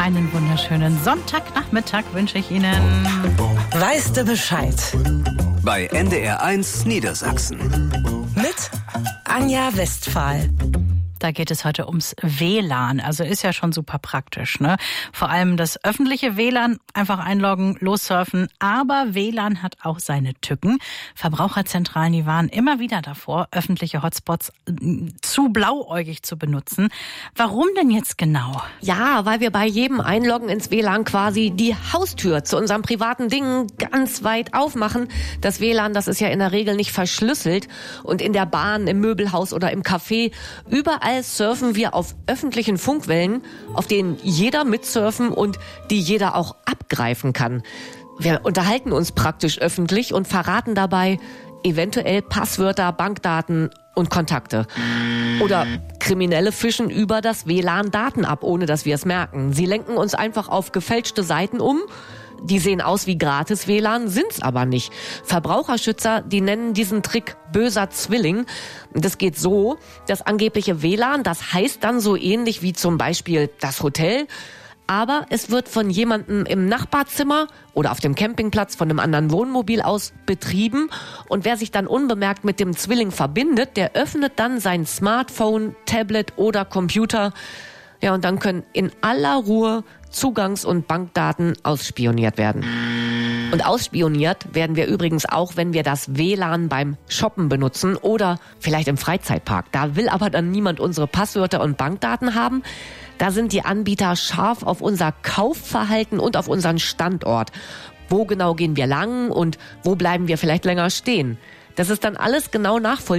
Einen wunderschönen Sonntagnachmittag wünsche ich Ihnen. Weißt du Bescheid? Bei NDR1 Niedersachsen. Mit Anja Westphal. Da geht es heute ums WLAN. Also ist ja schon super praktisch, ne? Vor allem das öffentliche WLAN, einfach einloggen, lossurfen. Aber WLAN hat auch seine Tücken. Verbraucherzentralen, die warnen immer wieder davor, öffentliche Hotspots zu blauäugig zu benutzen. Warum denn jetzt genau? Ja, weil wir bei jedem Einloggen ins WLAN quasi die Haustür zu unseren privaten Dingen ganz weit aufmachen. Das WLAN, das ist ja in der Regel nicht verschlüsselt. Und in der Bahn, im Möbelhaus oder im Café, überall surfen wir auf öffentlichen Funkwellen, auf denen jeder mitsurfen und die jeder auch abgreifen kann. Wir unterhalten uns praktisch öffentlich und verraten dabei eventuell Passwörter, Bankdaten und Kontakte. Oder Kriminelle fischen über das WLAN Daten ab, ohne dass wir es merken. Sie lenken uns einfach auf gefälschte Seiten um. Die sehen aus wie Gratis-WLAN, sind's aber nicht. Verbraucherschützer, die nennen diesen Trick böser Zwilling. Das geht so, das angebliche WLAN, das heißt dann so ähnlich wie zum Beispiel das Hotel, aber es wird von jemandem im Nachbarzimmer oder auf dem Campingplatz von einem anderen Wohnmobil aus betrieben. Und wer sich dann unbemerkt mit dem Zwilling verbindet, der öffnet dann sein Smartphone, Tablet oder Computer. Ja, und dann können in aller Ruhe Zugangs- und Bankdaten ausspioniert werden. Und ausspioniert werden wir übrigens auch, wenn wir das WLAN beim Shoppen benutzen oder vielleicht im Freizeitpark. Da will aber dann niemand unsere Passwörter und Bankdaten haben. Da sind die Anbieter scharf auf unser Kaufverhalten und auf unseren Standort. Wo genau gehen wir lang und wo bleiben wir vielleicht länger stehen? Das ist dann alles genau nachvollziehbar.